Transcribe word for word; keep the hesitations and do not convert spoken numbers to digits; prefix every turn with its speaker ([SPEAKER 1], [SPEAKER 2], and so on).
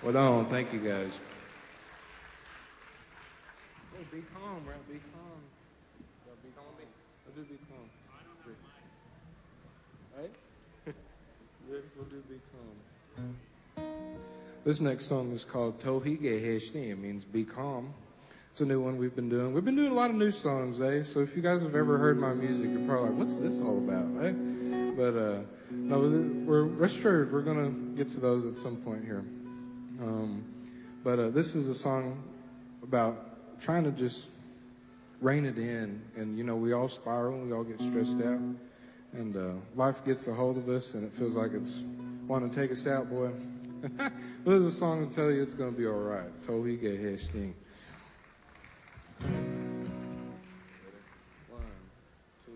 [SPEAKER 1] Well, on. Thank you, guys. Hey, be calm, right? Be calm. Be calm. We'll do be calm. Right? We'll do be calm. This next song is called Tohige Heshni. It means be calm. It's a new one we've been doing. We've been doing a lot of new songs, eh? So if you guys have ever heard my music, you're probably like, what's this all about, eh? But, uh, no, we're rest assured we're going to get to those at some point here. Um, but uh, this is a song about trying to just rein it in. And, you know, we all spiral. We all get stressed out. And uh, life gets a hold of us, and it feels like it's wanting to take us out, boy. Well, there's a song to tell you it's going to be all right. Tohige Heshni.